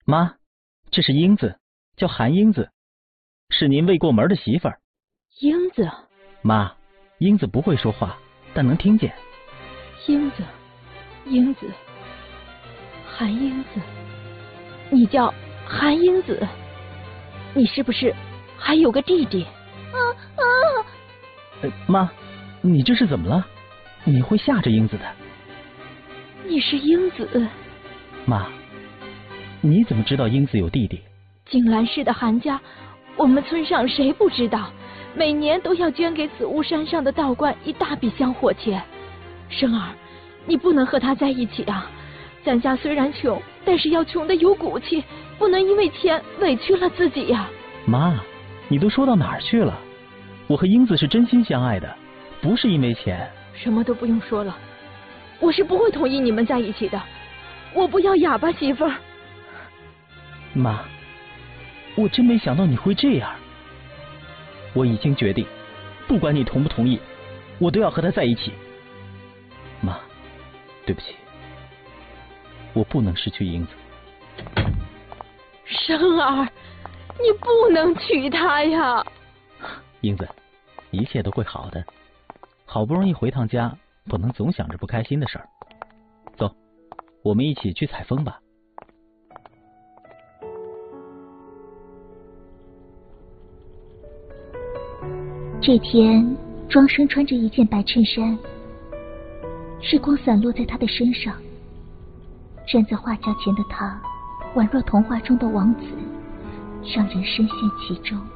妈，这是英子，叫韩英子，是您未过门的媳妇儿。 英子。 妈，英子不会说话，但能听见。 英子，英子，韩英子，你叫韩英子，你是不是还有个弟弟？ 妈，你这是怎么了？你会吓着英子的。 你是英子？ 妈，你怎么知道英子有弟弟？ 景兰市的韩家，我们村上谁不知道？每年都要捐给紫雾山上的道观一大笔香火钱。生儿，你不能和他在一起啊！咱家虽然穷，但是要穷得有骨气，不能因为钱委屈了自己呀。 妈，你都说到哪儿去了？我和英子是真心相爱的，不是因为钱。 什么都不用说了，我是不会同意你们在一起的。我不要哑巴媳妇儿。 妈，我真没想到你会这样。我已经决定，不管你同不同意，我都要和他在一起。妈，对不起，我不能失去英子。 生儿，你不能娶她呀！ 英子，一切都会好的。好不容易回趟家，不能总想着不开心的事儿。走，我们一起去采风吧。 这天，庄生穿着一件白衬衫，时光散落在他的身上。站在画架前的他，宛若童话中的王子，让人深陷其中。